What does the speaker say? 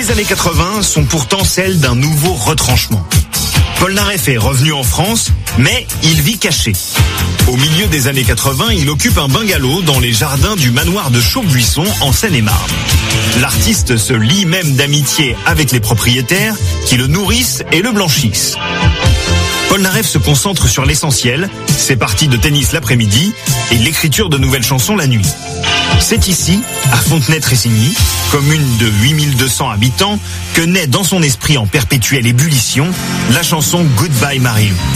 Les années 80 sont pourtant celles d'un nouveau retranchement. Polnareff est revenu en France, mais il vit caché. Au milieu des années 80, il occupe un bungalow dans les jardins du manoir de Chaubuisson en Seine-et-Marne. L'artiste se lie même d'amitié avec les propriétaires qui le nourrissent et le blanchissent. Polnareff se concentre sur l'essentiel, ses parties de tennis l'après-midi et l'écriture de nouvelles chansons la nuit. C'est ici, à Fontenay-Tressigny, commune de 8200 habitants, que naît dans son esprit en perpétuelle ébullition la chanson Goodbye Marie-Lou.